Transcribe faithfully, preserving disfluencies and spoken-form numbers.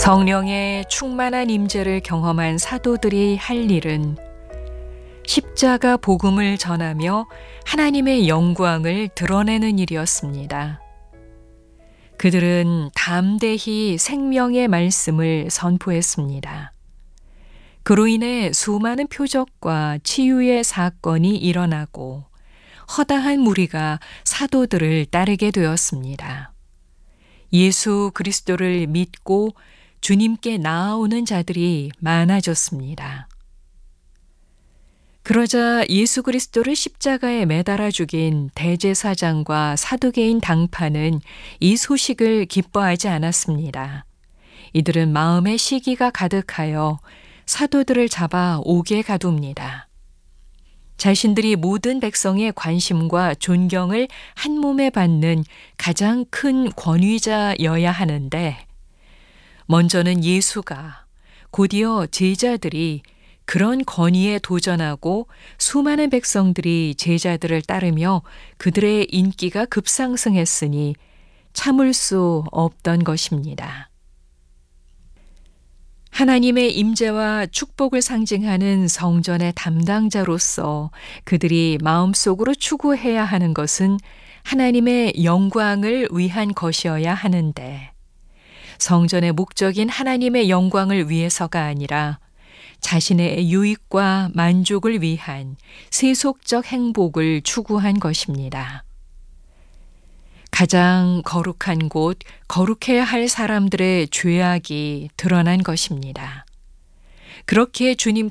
성령의 충만한 임재를 경험한 사도들이 할 일은 십자가 복음을 전하며 하나님의 영광을 드러내는 일이었습니다. 그들은 담대히 생명의 말씀을 선포했습니다. 그로 인해 수많은 표적과 치유의 사건이 일어나고 허다한 무리가 사도들을 따르게 되었습니다. 예수 그리스도를 믿고 주님께 나아오는 자들이 많아졌습니다. 그러자 예수 그리스도를 십자가에 매달아 죽인 대제사장과 사두개인 당파는 이 소식을 기뻐하지 않았습니다. 이들은 마음에 시기가 가득하여 사도들을 잡아 옥에 가둡니다. 자신들이 모든 백성의 관심과 존경을 한 몸에 받는 가장 큰 권위자여야 하는데, 먼저는 예수가, 곧이어 제자들이 그런 권위에 도전하고 수많은 백성들이 제자들을 따르며 그들의 인기가 급상승했으니 참을 수 없던 것입니다. 하나님의 임재와 축복을 상징하는 성전의 담당자로서 그들이 마음속으로 추구해야 하는 것은 하나님의 영광을 위한 것이어야 하는데, 성전의 목적인 하나님의 영광을 위해서가 아니라 자신의 유익과 만족을 위한 세속적 행복을 추구한 것입니다. 가장 거룩한 곳, 거룩해야 할 사람들의 죄악이 드러난 것입니다. 그렇게 주님